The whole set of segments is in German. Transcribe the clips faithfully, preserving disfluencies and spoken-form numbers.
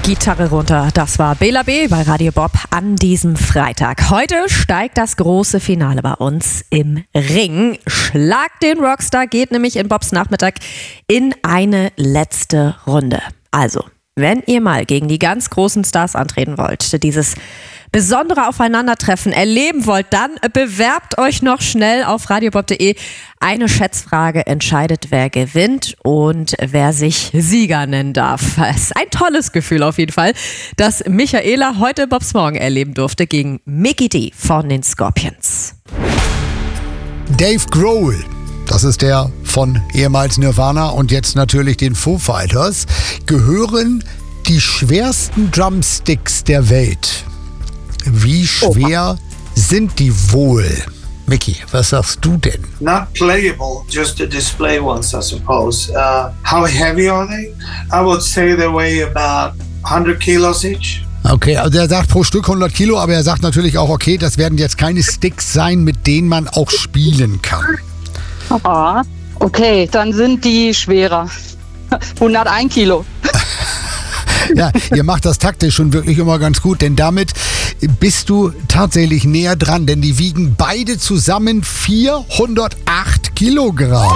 Gitarre runter. Das war Bela B. bei Radio Bob an diesem Freitag. Heute steigt das große Finale bei uns im Ring. Schlag den Rockstar geht nämlich in Bobs Nachmittag in eine letzte Runde. Also, wenn ihr mal gegen die ganz großen Stars antreten wollt, dieses besondere Aufeinandertreffen erleben wollt, dann bewerbt euch noch schnell auf radiobob punkt de. Eine Schätzfrage entscheidet, wer gewinnt und wer sich Sieger nennen darf. Es ist ein tolles Gefühl auf jeden Fall, dass Michaela heute Bobs Morgen erleben durfte gegen Mickey D von den Scorpions. Dave Grohl, das ist der von ehemals Nirvana und jetzt natürlich den Foo Fighters, gehören die schwersten Drumsticks der Welt. Wie schwer sind die wohl? Mickey, was sagst du denn? Not playable, just the display ones, I suppose. Uh, how heavy are they? I would say they weigh about one hundred kilos each. Okay, also er sagt pro Stück hundert Kilo, aber er sagt natürlich auch, okay, das werden jetzt keine Sticks sein, mit denen man auch spielen kann. Ah, okay, dann sind die schwerer. hunderteins Kilo. Ja, ihr macht das taktisch schon wirklich immer ganz gut, denn damit bist du tatsächlich näher dran, denn die wiegen beide zusammen vierhundertacht Kilogramm.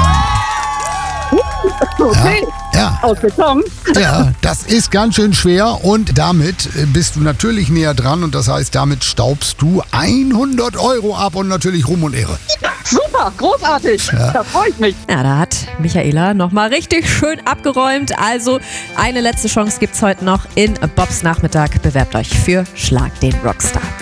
Okay, Ja, ja. aus Beton. Ja, das ist ganz schön schwer und damit bist du natürlich näher dran und das heißt, damit staubst du hundert Euro ab und natürlich Ruhm und Ehre. Super, großartig. Ja. Da freue ich mich. Ja, da hat Michaela nochmal richtig schön abgeräumt. Also eine letzte Chance gibt's heute noch in Bobs Nachmittag. Bewerbt euch für Schlag den Rockstar.